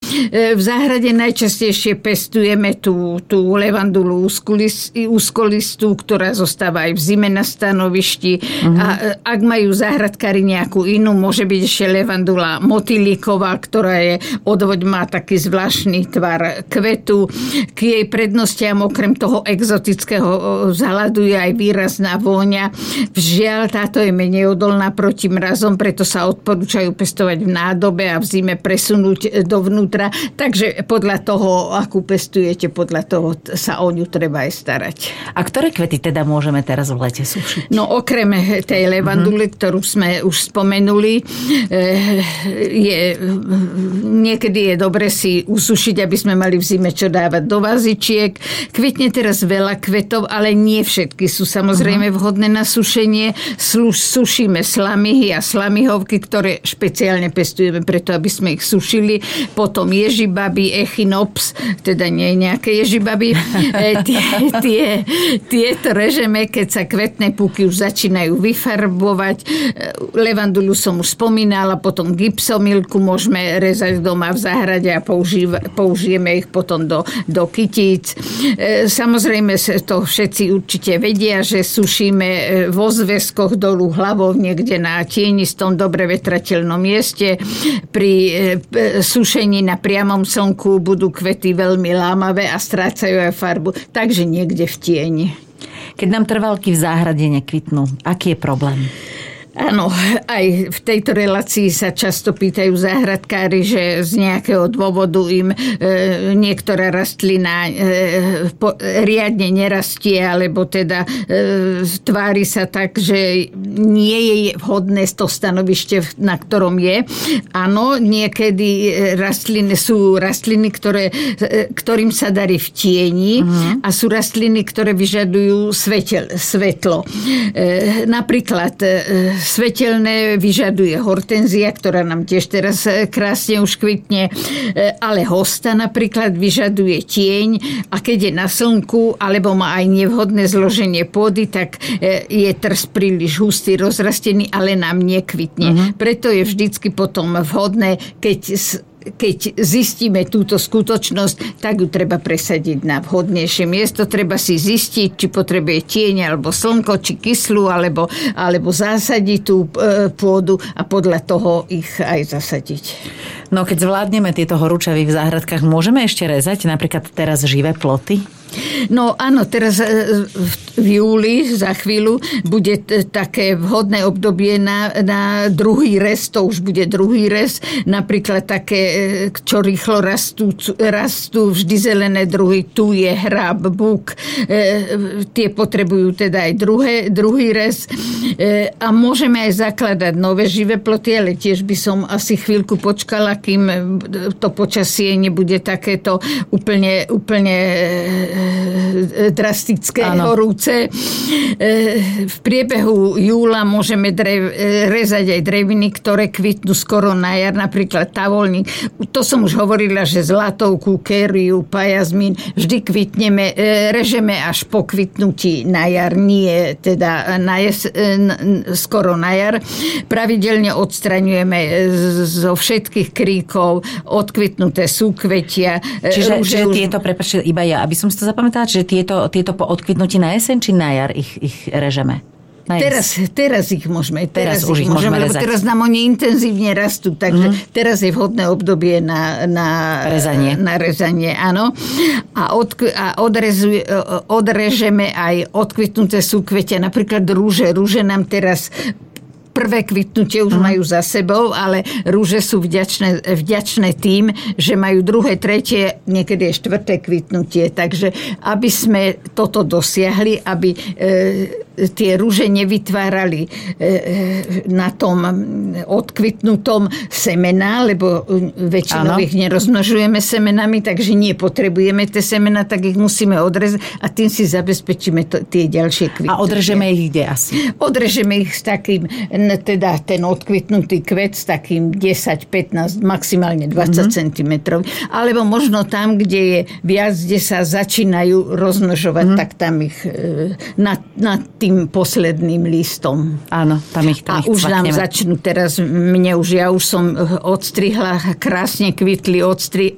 V záhrade najčastejšie pestujeme tú levandulu úzkolistú, ktorá zostáva aj v zime na stanovišti. A ak majú záhradkári nejakú inú, môže byť ešte levandula motýliková, ktorá je odvoď, má taký zvláštny tvar kvetu. K jej prednostiam okrem toho exotického vzhľadu je aj výrazná vôňa. Žiaľ, táto je menej odolná proti mrazom, preto sa odporúčajú pestovať v nádobe a v zime presunúť dovnútra. Takže podľa toho, akú pestujete, podľa toho sa o ňu treba aj starať. A ktoré kvety teda môžeme teraz v lete sušiť? No okrem tej levanduly, ktorú sme už spomenuli, niekedy je dobre si usušiť, aby sme mali v zime čo dávať do vazičiek. Kvitne teraz veľa kvetov, ale nie všetky sú samozrejme vhodné na sušenie. Sušíme slamihy a slamihovky, ktoré špeciálne pestujeme preto, aby sme ich sušili. Potom ježibaby, echinops, teda nie nejaké ježibaby. Tieto režeme, keď sa kvetné púky už začínajú vyfarbovať. Levandulu som už spomínala, potom gypsomilku môžeme rezať doma v záhrade a použijeme ich potom do kytíc. Samozrejme to všetci určite vedia, že sušíme vo zväzkoch dolu hlavou niekde na tienistom, dobre vetrateľnom mieste. Pri sušení na priamom slnku budú kvety veľmi lámavé a strácajú aj farbu, takže niekde v tieni. Keď nám trvalky v záhrade nekvitnú, aký je problém? Áno, aj v tejto relácii sa často pýtajú záhradkári, že z nejakého dôvodu im niektorá rastlina riadne nerastie, alebo teda tvári sa tak, že nie je vhodné to stanovište, na ktorom je. Áno, niekedy sú rastliny, ktorým sa darí v tieni a sú rastliny, ktoré vyžadujú svetlo. Napríklad svetelné vyžaduje hortenzia, ktorá nám tiež teraz krásne už kvitne, ale hosta napríklad vyžaduje tieň a keď je na slnku alebo má aj nevhodné zloženie pôdy, tak je trs príliš hustý, rozrastený, ale nám nekvitne. Preto je vždycky potom vhodné, keď zistíme túto skutočnosť, tak ju treba presadiť na vhodnejšie miesto. Treba si zistiť, či potrebuje tieň alebo slnko, či kyslú, alebo zasadiť tú pôdu a podľa toho ich aj zasadiť. No keď zvládneme tieto horúčavy v záhradkách, môžeme ešte rezať napríklad teraz živé ploty? No áno, teraz v júli za chvíľu bude také vhodné obdobie na druhý rez, to už bude druhý rez, napríklad také, čo rýchlo rastú vždy zelené druhy, tu je hráb, buk, tie potrebujú teda aj druhý rez a môžeme aj zakladať nové živé ploty, ale tiež by som asi chvíľku počkala, kým to počasie nebude takéto úplne drastické, horúce. V priebehu júla môžeme rezať aj dreviny, ktoré kvitnú skoro na jar, napríklad tavolník. To som už hovorila, že zlatovku, kériu, pajazmín vždy režeme až po kvitnutí na jar, nie teda skoro na jar. Pravidelne odstraňujeme zo všetkých kríkov odkvitnuté súkvetia. Čiže tieto, prepáčte, iba ja, aby som si to zapamätala, že tieto po odkvitnutí na jeseň či na jar ich režeme? Teraz ich môžeme. Teraz už ich môžeme rezať. Lebo teraz nám oni intenzívne rastú, takže teraz je vhodné obdobie na rezanie, áno. A odrežeme aj odkvitnuté súkvetia, napríklad rúže. Rúže nám teraz prvé kvitnutie už majú za sebou, ale rúže sú vďačné tým, že majú druhé, tretie, niekedy je štvrté kvitnutie. Takže aby sme toto dosiahli, aby tie rúže nevytvárali na tom odkvitnutom semená, lebo väčšinou ich nerozmnožujeme semenami, takže nepotrebujeme tie semená, tak ich musíme odrezať a tým si zabezpečíme tie ďalšie kvitnutie. A odrežeme ich kde asi? Odrežeme ich s takým, teda ten odkvitnutý kvet s takým 10, 15, maximálne 20 cm. Alebo možno tam, kde je viac, kde sa začínajú rozmnožovať, tak tam ich nad tým posledným listom. Áno, tam ich a už nám začnú teraz, ja už som odstrihla, krásne kvitli